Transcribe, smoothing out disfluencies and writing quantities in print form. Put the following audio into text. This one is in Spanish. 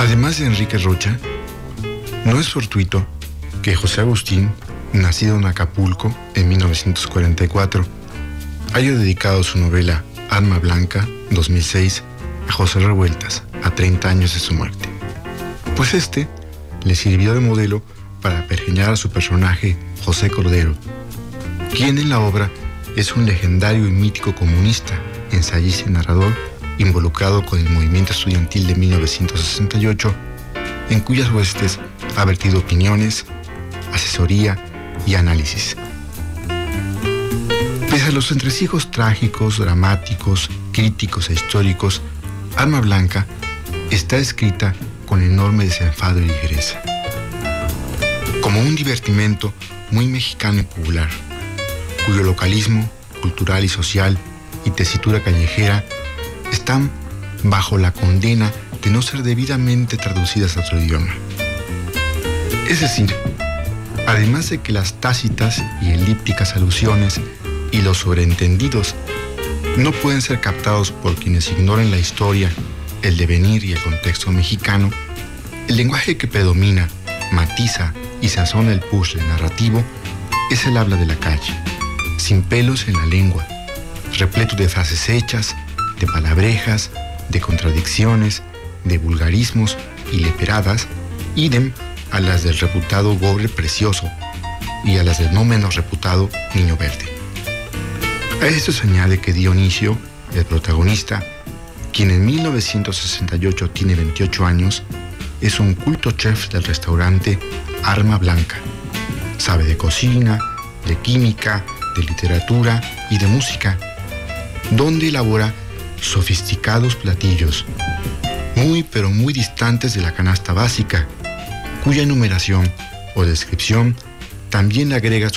Además de Enrique Rocha, no es fortuito que José Agustín, nacido en Acapulco en 1944, haya dedicado su novela Arma Blanca, 2006, a José Revueltas, a 30 años de su muerte. Pues este le sirvió de modelo para pergeñar a su personaje José Cordero, quien en la obra es un legendario y mítico comunista, ensayista y narrador involucrado con el movimiento estudiantil de 1968, en cuyas huestes ha vertido opiniones, asesoría y análisis. Pese a los entresijos trágicos, dramáticos, críticos e históricos, Arma Blanca está escrita con enorme desenfado y ligereza, como un divertimento muy mexicano y popular, cuyo localismo cultural y social y tesitura callejera están bajo la condena de no ser debidamente traducidas a otro idioma. Es decir, además de que las tácitas y elípticas alusiones y los sobreentendidos no pueden ser captados por quienes ignoren la historia, el devenir y el contexto mexicano, el lenguaje que predomina, matiza y sazona el puzzle narrativo es el habla de la calle, sin pelos en la lengua, repleto de frases hechas, de palabrejas, de contradicciones, de vulgarismos y leperadas, idem a las del reputado Gobre Precioso y a las del no menos reputado Niño Verde. A esto se añade que Dionisio, el protagonista, quien en 1968 tiene 28 años, es un culto chef del restaurante Arma Blanca. Sabe de cocina, de química, de literatura y de música, donde elabora sofisticados platillos, muy pero muy distantes de la canasta básica, cuya enumeración o descripción también le agrega